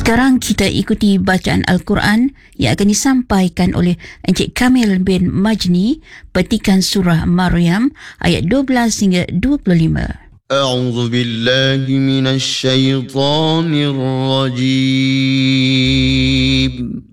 Sekarang kita ikuti bacaan Al-Quran yang akan disampaikan oleh Encik Kamil bin Majni, petikan surah Maryam ayat 12 hingga 25. أعوذ بالله من الشيطان الرجيم